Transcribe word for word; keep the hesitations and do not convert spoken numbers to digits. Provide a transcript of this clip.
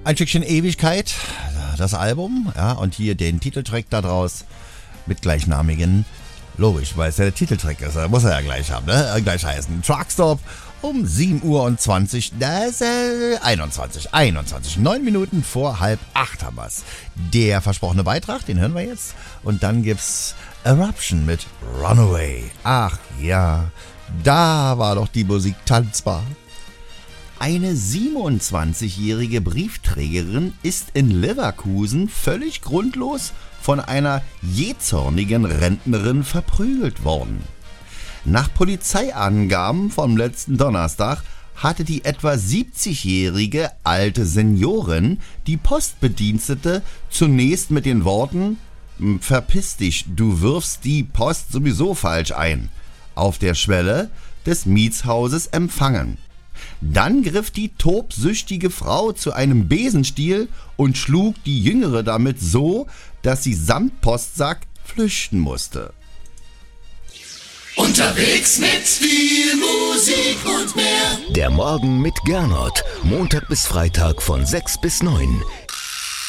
Ein Stückchen Ewigkeit, das Album, ja, und hier den Titeltrack daraus mit gleichnamigen, logisch, weil es ja der Titeltrack ist, muss er ja gleich haben, ne? Äh, gleich heißen. Truckstop um sieben Uhr und zwanzig, das, äh, einundzwanzig, einundzwanzig, neun Minuten vor halb acht haben wir's. Der versprochene Beitrag, den hören wir jetzt. Und dann gibt's Eruption mit Runaway. Ach ja, da war doch die Musik tanzbar. Eine siebenundzwanzigjährige Briefträgerin ist in Leverkusen völlig grundlos von einer jähzornigen Rentnerin verprügelt worden. Nach Polizeiangaben vom letzten Donnerstag hatte die etwa siebzigjährige alte Seniorin die Postbedienstete zunächst mit den Worten »Verpiss dich, du wirfst die Post sowieso falsch ein« auf der Schwelle des Mietshauses empfangen. Dann griff die tobsüchtige Frau zu einem Besenstiel und schlug die Jüngere damit so, dass sie samt Postsack flüchten musste. Unterwegs mit viel Musik und mehr. Der Morgen mit Gernot. Montag bis Freitag von sechs bis neun.